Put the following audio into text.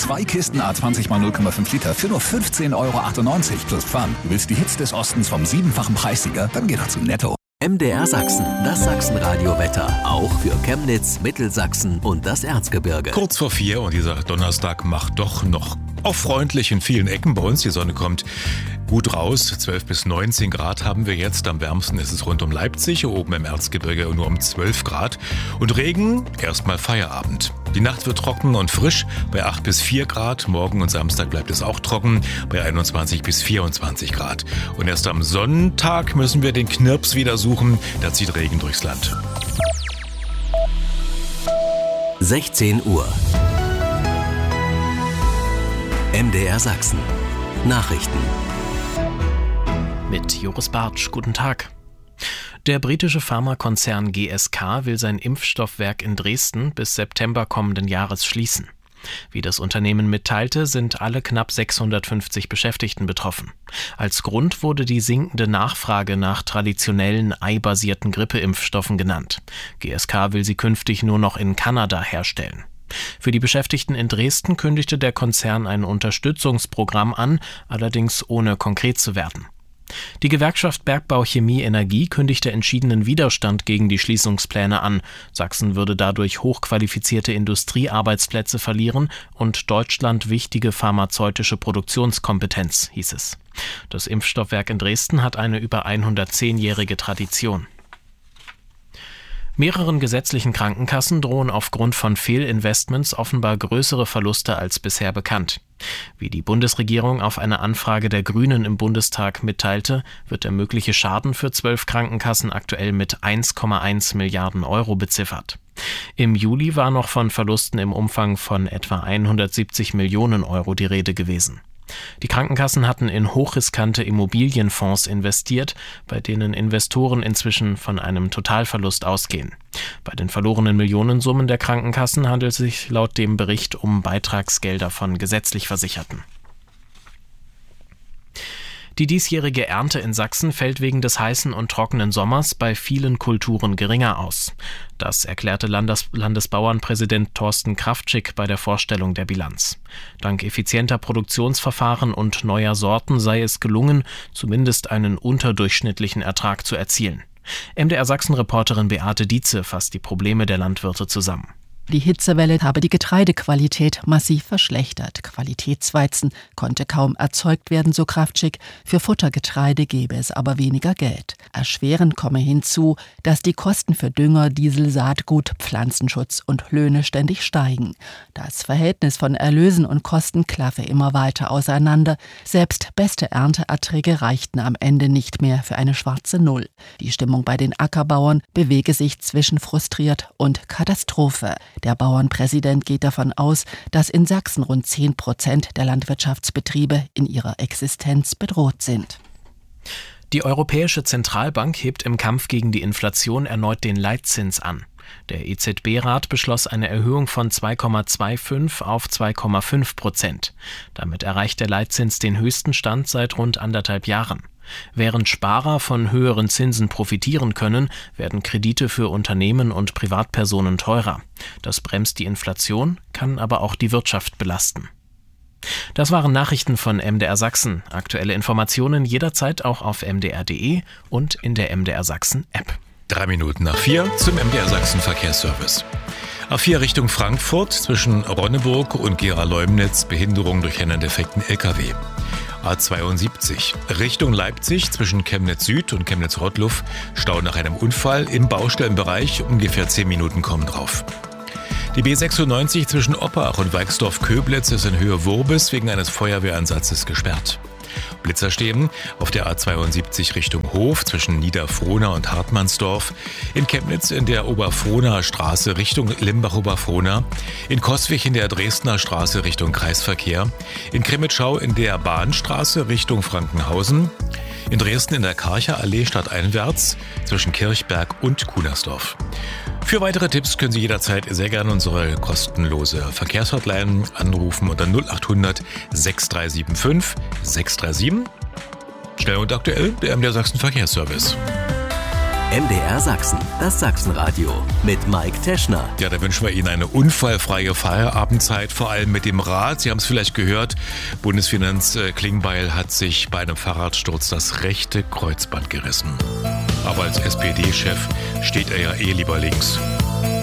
2 Kisten A20 x 0,5 Liter für nur 15,98 € plus Pfand. Du willst die Hits des Ostens vom 7-fachen Preissieger? Dann geh doch zu Netto. MDR Sachsen, das Sachsenradio-Wetter. Auch für Chemnitz, Mittelsachsen und das Erzgebirge. Kurz vor 4 und dieser Donnerstag macht doch noch auch freundlich in vielen Ecken bei uns. Die Sonne kommt gut raus. 12 bis 19 Grad haben wir jetzt. Am wärmsten ist es rund um Leipzig, oben im Erzgebirge nur um 12 Grad. Und Regen, erstmal Feierabend. Die Nacht wird trocken und frisch bei 8 bis 4 Grad. Morgen und Samstag bleibt es auch trocken bei 21 bis 24 Grad. Und erst am Sonntag müssen wir den Knirps wieder suchen. Da zieht Regen durchs Land. 16 Uhr. MDR Sachsen. Nachrichten. Mit Joris Bartsch, guten Tag. Der britische Pharmakonzern GSK will sein Impfstoffwerk in Dresden bis September kommenden Jahres schließen. Wie das Unternehmen mitteilte, sind alle knapp 650 Beschäftigten betroffen. Als Grund wurde die sinkende Nachfrage nach traditionellen eibasierten Grippeimpfstoffen genannt. GSK will sie künftig nur noch in Kanada herstellen. Für die Beschäftigten in Dresden kündigte der Konzern ein Unterstützungsprogramm an, allerdings ohne konkret zu werden. Die Gewerkschaft Bergbau Chemie Energie kündigte entschiedenen Widerstand gegen die Schließungspläne an. Sachsen würde dadurch hochqualifizierte Industriearbeitsplätze verlieren und Deutschland wichtige pharmazeutische Produktionskompetenz, hieß es. Das Impfstoffwerk in Dresden hat eine über 110-jährige Tradition. Mehreren gesetzlichen Krankenkassen drohen aufgrund von Fehlinvestments offenbar größere Verluste als bisher bekannt. Wie die Bundesregierung auf eine Anfrage der Grünen im Bundestag mitteilte, wird der mögliche Schaden für 12 Krankenkassen aktuell mit 1,1 Milliarden Euro beziffert. Im Juli war noch von Verlusten im Umfang von etwa 170 Millionen Euro die Rede gewesen. Die Krankenkassen hatten in hochriskante Immobilienfonds investiert, bei denen Investoren inzwischen von einem Totalverlust ausgehen. Bei den verlorenen Millionensummen der Krankenkassen handelt es sich laut dem Bericht um Beitragsgelder von gesetzlich Versicherten. Die diesjährige Ernte in Sachsen fällt wegen des heißen und trockenen Sommers bei vielen Kulturen geringer aus. Das erklärte Landesbauernpräsident Thorsten Kraftschick bei der Vorstellung der Bilanz. Dank effizienter Produktionsverfahren und neuer Sorten sei es gelungen, zumindest einen unterdurchschnittlichen Ertrag zu erzielen. MDR Sachsen-Reporterin Beate Dietze fasst die Probleme der Landwirte zusammen. Die Hitzewelle habe die Getreidequalität massiv verschlechtert. Qualitätsweizen konnte kaum erzeugt werden, so Kraftschick. Für Futtergetreide gebe es aber weniger Geld. Erschwerend komme hinzu, dass die Kosten für Dünger, Diesel, Saatgut, Pflanzenschutz und Löhne ständig steigen. Das Verhältnis von Erlösen und Kosten klaffe immer weiter auseinander. Selbst beste Ernteerträge reichten am Ende nicht mehr für eine schwarze Null. Die Stimmung bei den Ackerbauern bewege sich zwischen frustriert und Katastrophe. Der Bauernpräsident geht davon aus, dass in Sachsen rund 10% der Landwirtschaftsbetriebe in ihrer Existenz bedroht sind. Die Europäische Zentralbank hebt im Kampf gegen die Inflation erneut den Leitzins an. Der EZB-Rat beschloss eine Erhöhung von 2,25 auf 2,5%. Damit erreicht der Leitzins den höchsten Stand seit rund 1,5 Jahren. Während Sparer von höheren Zinsen profitieren können, werden Kredite für Unternehmen und Privatpersonen teurer. Das bremst die Inflation, kann aber auch die Wirtschaft belasten. Das waren Nachrichten von MDR Sachsen. Aktuelle Informationen jederzeit auch auf mdr.de und in der MDR Sachsen App. 3 Minuten nach 4 zum MDR Sachsen Verkehrsservice. A4 Richtung Frankfurt zwischen Ronneburg und Gera-Leumnitz Behinderung durch einen defekten LKW. A72 Richtung Leipzig zwischen Chemnitz Süd und Chemnitz-Rottluff Stau nach einem Unfall im Baustellenbereich, ungefähr 10 Minuten kommen drauf. Die B96 zwischen Oppach und Weixdorf-Köblitz ist in Höhe Wurbis wegen eines Feuerwehreinsatzes gesperrt. Blitzer stehen auf der A72 Richtung Hof zwischen Niederfrohna und Hartmannsdorf, in Chemnitz in der Oberfrohnaer Straße Richtung Limbach-Oberfrohna, in Coswig in der Dresdner Straße Richtung Kreisverkehr, in Krimitschau in der Bahnstraße Richtung Frankenhausen, in Dresden in der Karcher Allee stadteinwärts zwischen Kirchberg und Kunersdorf. Für weitere Tipps können Sie jederzeit sehr gerne unsere kostenlose Verkehrshotline anrufen unter 0800 6375 637. Schnell und aktuell der MDR Sachsen Verkehrsservice. MDR Sachsen, das Sachsenradio mit Mike Teschner. Ja, da wünschen wir Ihnen eine unfallfreie Feierabendzeit, vor allem mit dem Rad. Sie haben es vielleicht gehört, Bundesfinanz Klingbeil hat sich bei einem Fahrradsturz das rechte Kreuzband gerissen. Aber als SPD-Chef steht er ja lieber links.